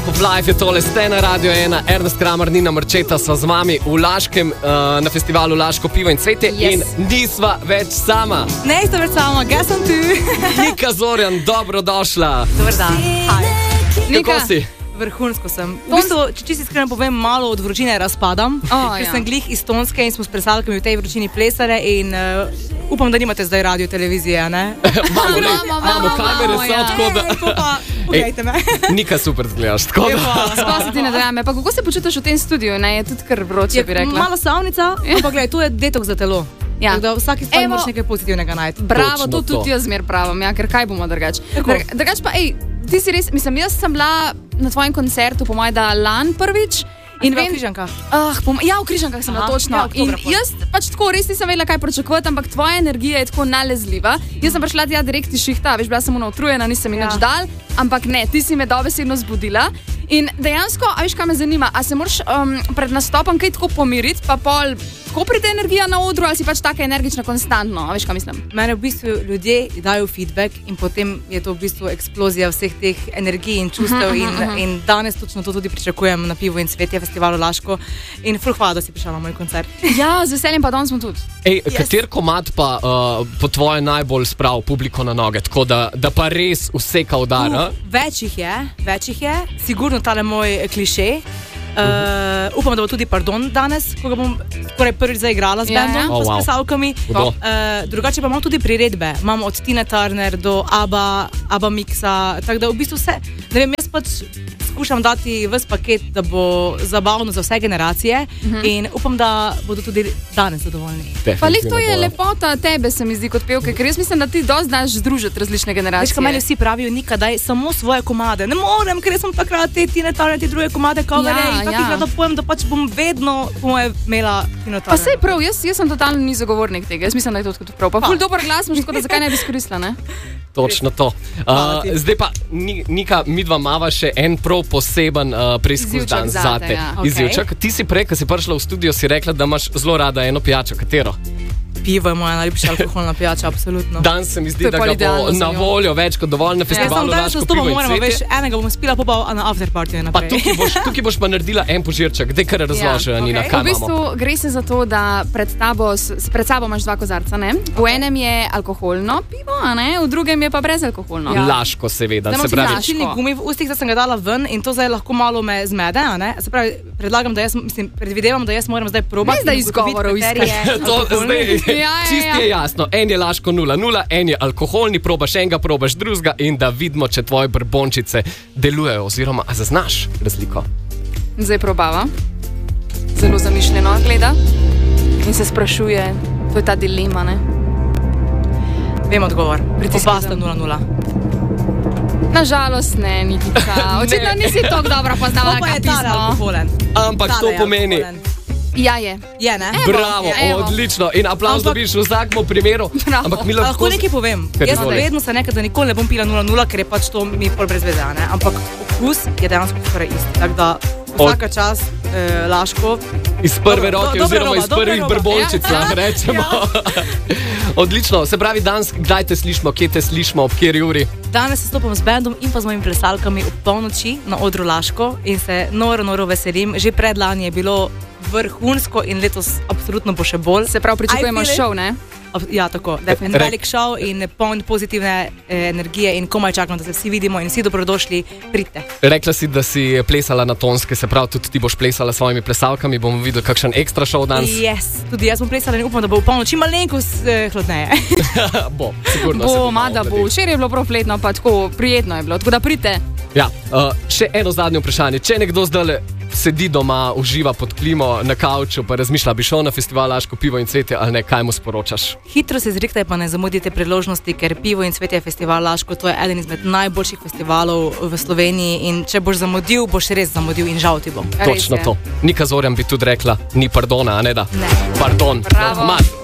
Live je tole, ste na Radio 1, Ernest Kramer, Nina Marčeta, sva z vami v Laškem, na festivalu Laško pivo in cvetje in nisva več sama. Ne, sta več sama, ga sem tu. Nika Zorjan, dobrodošla. Dobar dan, hi. Kako si? Vrhunsko sem. V bistvu, če si iskreno povem, malo od vročine razpadam, ker sem glih iz Tonske in smo s plesalkami v tej vročini plesale in upam, da nimate zdaj radio, televizije, ne? Imamo kamere, so tako da... Pogledajte me. Nika super zgledaš, tako da... Spasiti ne dojame. Pa kako se počutiš v tem studiu? Ne, je tudi kar vroče, bi rekla. Malo savnica, ampak gledaj, to je detoks za telo. Ja. Tako da vsaki stvari moraš nekaj pozitivnega najti. Bravo, to tudi jaz zmer pravam, ja, ker kaj bomo drugač. Drugač pa, ti si res, mislim, jaz sem bila na tvojem koncertu, po mojem, da lan prvič. In v Križankah? Ja, v Križankah sem bila točno. Ja, in jaz pač tako res nisem vedela, kaj pričakovati, ampak tvoja energija je tako nalezljiva. Jaz sem prišla tja direkt iz šihta, veš, bila sem utrujena, nisem mi nič dal, ampak ne, ti si me dobesedno zbudila. In dejansko, a veš, kaj me zanima, a se moraš pred nastopom kaj tako pomiriti, pa pol tako pride energija na odru, ali si pač taka energična konstantno, a veš, kaj mislim? Mene v bistvu ljudje dajo feedback in potem je to v bistvu eksplozija vseh teh energij in čustev in danes točno to tudi pričakujem na Pivo in cvetje festivalu Laško in ful hvala, da si prišla na moj koncert. Ja, z veseljem pa danes smo tudi. Kater komad pa po tvoje najbolj sprav publiko na noge, tako da pa res vseka udara? Več jih je, sigurno tale moj klišej. Upam, da bo tudi Pardon danes, ko ga bom skoraj prvič zaigrala z bandom, s plesalkami. Drugače pa imam tudi priredbe. Imam od Tine Turner do ABBA Mixa, tako da v bistvu vse, ne vem, jaz pač skušam dati ves paket, da bo zabavno za vse generacije in upam, da bodo tudi danes zadovoljni. Pa lih to je lepota tebe, se mi zdi, kot pevke, ker jaz mislim, da ti dosti znaš združiti različne generacije. Veš, ko meni vsi pravijo, Nika, daj samo svoje komade. Ne morem, ker sem takrat te Tine Turner, te druge komade coverje in takih rada pojem, da pač bom vedno imela Tine Turner. Pa sej prav, jaz sem totalno ni zagovornik tega, jaz mislim, da je to tudi prav. Pa ful dober glas, tako da zakaj ne bi izkoristila, ne? Točno to. Zdaj pa, Nika, midva mava še en prav poseben preizkus dan zate. Izjivček. Ti si prej, ko si prišla v studio, si rekla, da imaš zelo rada eno pijačo. Katero? Pivo je moja najljubša alkoholna pijača, absolutno. Danes se mi zdi, da ga bo na voljo več kot dovolj na festivalu Laško pivo in cvetje. Veš, enega bom spila, pa na afterpartiju naprej. Pa tukaj boš pa naredila en požirček. Dej kar razloži, Nina, kaj imamo. V bistvu gre se za to, da pred sabo imaš dva kozarca, ne? V enem je alkoholno pivo, a ne? V drugem je pa brezalkoholno. Laško, seveda. Se pravi, načilni gumi v ustih, da sem ga dala ven in to zdaj lahko malo me zmede, a ne? Se pravi, predvidevam, da jaz moram zdaj probati. Ne zdaj izgovorov iskati. Čist je jasno, en je Laško 0,0, en je alkoholni, probaš enega, probaš drugega in da vidimo, če tvoje brbončice delujejo oziroma a zaznaš razliko. Zdaj probava, zelo zamišljeno gleda in se sprašuje, to je ta dilema, ne? Vem odgovor, oba sta 0,0. Nažalost ne, Nikica, očitno nisi tako dobro poznala kapismo. Ampak to pomeni... Ja, je. Je, ne? Bravo, odlično. In aplauz dobiš v vsakem primeru. Ampak mi lahko nekaj povem. Jaz vedno se nekaj, da nikoli ne bom pila 0,0, ker je pač to mi pol brez veze, ne? Ampak okus je dejansko skoraj isti. Tako da vsaka čast Laško. Iz prve roke oziroma iz prvih brbončic, rečemo. Odlično. Se pravi, danes kdaj te slišimo, kje te slišimo, ob kateri uri? Danes se stopam z bandom in pa z mojimi plesalkami ob polnoči na odru Laško in se noro veselim. Že predlani je bilo vrhunsko in letos absolutno bo še bolj. Se pravi, pričakujemo šov, ne? Ja, tako. Definitivno. Velik šov in poln pozitivne energije in komaj čakam, da se vsi vidimo in vsi dobrodošli, pridite. Rekla si, da si plesala na Tonske, se pravi, tudi ti boš plesala s svojimi plesalkami, bomo videli kakšen ekstra šov danes. Yes, tudi jaz bom plesala in upam, da bo v polnoči malenkost hladneje. Bo, sigurno se bo. Mada bo. Včeraj je bilo prav fletno, pa tako prijetno je bilo, tako da pridite. Ja, še eno zadnje vprašanje. Če nekdo zdaj sedi doma, uživa pod klimo na kavču, pa razmišlja, bi šel na festival Laško pivo in cvetje ali ne, kaj mu sporočaš? Hitro se zrihtaj, pa ne zamudite priložnosti, ker Pivo in cvetje festival Laško, to je eden izmed najboljših festivalov v Sloveniji in če boš zamudil, boš res zamudil in žal ti bo. Točno to. Nika Zorjan bi tudi rekla, ni pardona, a ne da? Ne. Pardon. Bravo.